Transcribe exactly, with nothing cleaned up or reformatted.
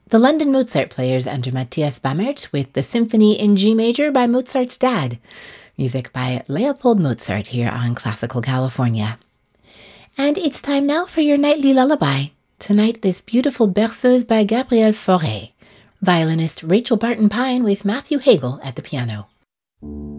The London Mozart Players under Matthias Bammert with the Symphony in G Major by Mozart's dad. Music by Leopold Mozart here on Classical California. And it's time now for your nightly lullaby. Tonight, this beautiful berceuse by Gabrielle Fauré. Violinist Rachel Barton Pine with Matthew Hagel at the piano.